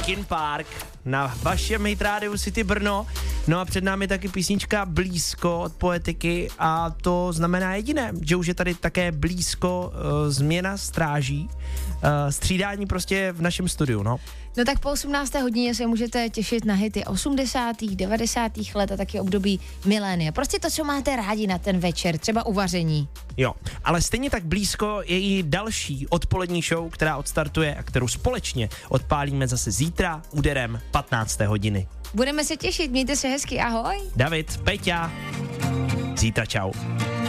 Linkin Park na vašem Hit Radio City Brno. No a před námi taky písnička Blízko od Poetiky a to znamená jediné, že už je tady také blízko změna stráží, střídání prostě v našem studiu, no. No tak po 18. hodině se můžete těšit na hity 80., 90. let a taky období milénia. Prostě to, co máte rádi na ten večer, třeba uvaření. Jo, ale stejně tak blízko je i další odpolední show, která odstartuje a kterou společně odpálíme zase zítra úderem 15. hodiny. Budeme se těšit, mějte se hezky, ahoj. David, Peťa, zítra čau.